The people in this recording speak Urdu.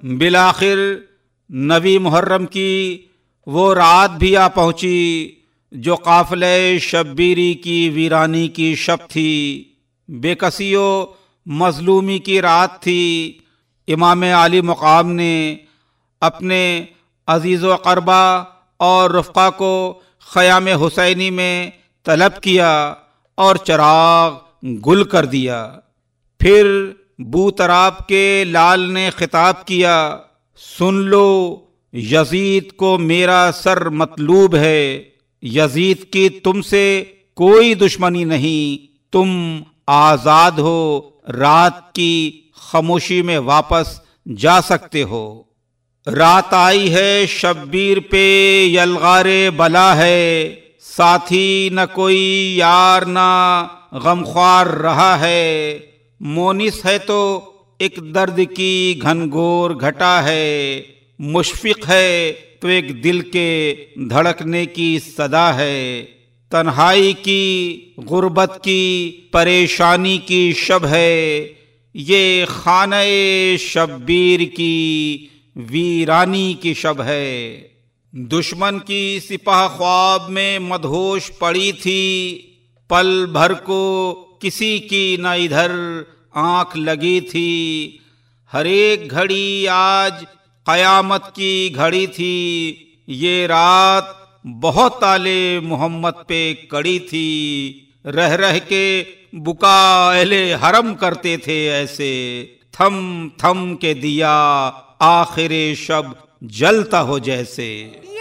بالآخر نویں محرم کی وہ رات بھی آ پہنچی جو قافلہ شبیری کی ویرانی کی شب تھی، بے کسی و مظلومی کی رات تھی۔ امام عالی مقام نے اپنے عزیز و قربا اور رفقا کو خیام حسینی میں طلب کیا اور چراغ گل کر دیا۔ پھر بوطراب کے لال نے خطاب کیا، سن لو یزید کو میرا سر مطلوب ہے، یزید کی تم سے کوئی دشمنی نہیں، تم آزاد ہو، رات کی خاموشی میں واپس جا سکتے ہو۔ رات آئی ہے شبیر پہ یلغار بلا ہے، ساتھی نہ کوئی یار نہ غمخوار رہا ہے، مونس ہے تو ایک درد کی گھنگور گھٹا ہے، مشفق ہے تو ایک دل کے دھڑکنے کی صدا ہے، تنہائی کی غربت کی پریشانی کی شب ہے، یہ خانہ شبیر کی ویرانی کی شب ہے۔ دشمن کی سپہ خواب میں مدہوش پڑی تھی، پل بھر کو کسی کی نہ ادھر آنکھ لگی تھی، ہر ایک گھڑی آج قیامت کی گھڑی تھی، یہ رات بہت آل محمد پہ کڑی تھی، رہ رہ کے بکا اہل حرم کرتے تھے ایسے، تھم تھم کے دیا آخر شب جلتا ہو جیسے۔